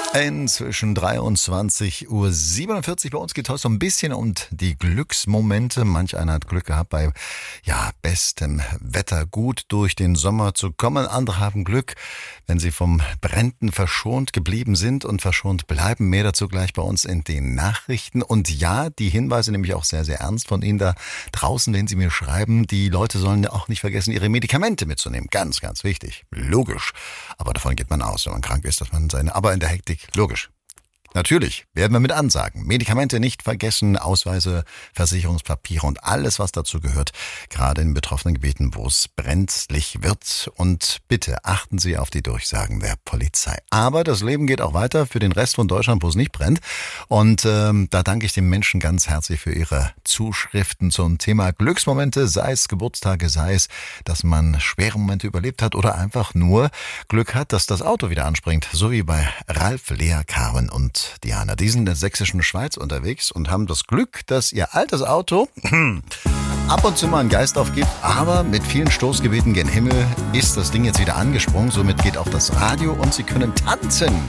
Inzwischen 23:47 Uhr. Bei uns geht heute so ein bisschen um die Glücksmomente. Manch einer hat Glück gehabt, bei bestem Wetter gut durch den Sommer zu kommen. Andere haben Glück, wenn sie vom Bränden verschont geblieben sind und verschont bleiben. Mehr dazu gleich bei uns in den Nachrichten. Und ja, die Hinweise nehme ich auch sehr, sehr ernst von Ihnen da draußen, wenn Sie mir schreiben. Die Leute sollen auch nicht vergessen, ihre Medikamente mitzunehmen. Ganz, ganz wichtig. Logisch. Aber davon geht man aus, wenn man krank ist, dass man aber in der Hektik, logisch. Natürlich werden wir mit Ansagen. Medikamente nicht vergessen, Ausweise, Versicherungspapiere und alles, was dazu gehört. Gerade in betroffenen Gebieten, wo es brenzlig wird. Und bitte achten Sie auf die Durchsagen der Polizei. Aber das Leben geht auch weiter für den Rest von Deutschland, wo es nicht brennt. Und da danke ich den Menschen ganz herzlich für ihre Zuschriften zum Thema Glücksmomente, sei es Geburtstage, sei es, dass man schwere Momente überlebt hat oder einfach nur Glück hat, dass das Auto wieder anspringt. So wie bei Ralf, Lea, Carmen und Diana. Die sind in der sächsischen Schweiz unterwegs und haben das Glück, dass ihr altes Auto ab und zu mal einen Geist aufgibt, aber mit vielen Stoßgebeten gen Himmel ist das Ding jetzt wieder angesprungen. Somit geht auch das Radio und sie können tanzen.